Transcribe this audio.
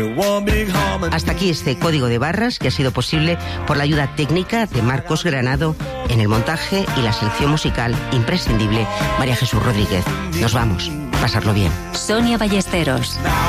Hasta aquí este código de barras que ha sido posible por la ayuda técnica de Marcos Granado en el montaje y la selección musical imprescindible María Jesús Rodríguez. Nos vamos, pasarlo bien. Sonia Ballesteros.